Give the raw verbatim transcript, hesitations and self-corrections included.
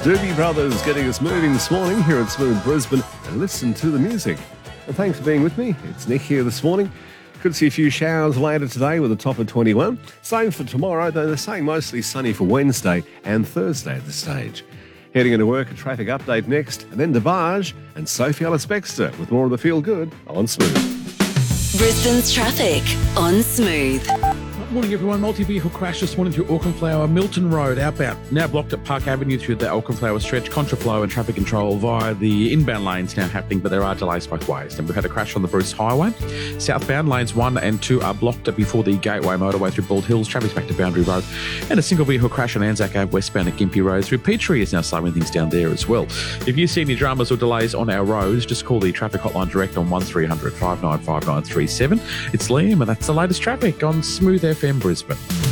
Doobie Brothers getting us moving this morning here at Smooth Brisbane, and listen to the music. And thanks for being with me. It's Nick here this morning. Could see a few showers later today with a top of twenty-one. Same for tomorrow, though they're saying mostly sunny for Wednesday and Thursday at this stage. Heading into work, a traffic update next, and then DeBarge and Sophie Ellis-Bextor with more of the Feel Good on Smooth. Brisbane's traffic on Smooth. Morning everyone. Multi-vehicle crash this morning through Auckland Flower, Milton Road outbound. Now blocked at Park Avenue through the Auckland Flower stretch. Contraflow and traffic control via the inbound lanes now happening, but there are delays both ways. And we've had a crash on the Bruce Highway. Southbound lanes one and two are blocked before the Gateway motorway through Bald Hills. Traffic's back to Boundary Road. And a single vehicle crash on Anzac Ave westbound at Gympie Road through Petrie is now slowing things down there as well. If you see any dramas or delays on our roads, just call the traffic hotline direct on one three hundred, five nine five nine three seven. It's Liam and that's the latest traffic on Smooth F M Brisbane.